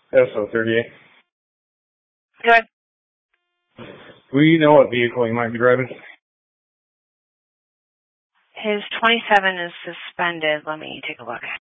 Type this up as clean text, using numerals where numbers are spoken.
SO38. Good. We know what vehicle he might be driving. His 27 is suspended. Let me take a look.